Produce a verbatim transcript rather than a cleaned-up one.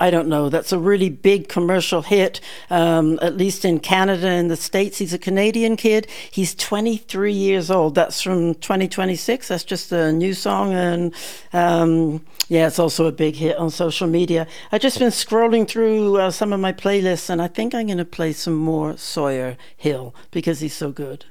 I don't know. That's a really big commercial hit, um, at least in Canada and the States. He's a Canadian kid. He's twenty-three years old. That's from twenty twenty-six. That's just a new song. And um, yeah, it's also a big hit on social media. I've just been scrolling through uh, some of my playlists, and I think I'm going to play some more Sawyer Hill because he's so good.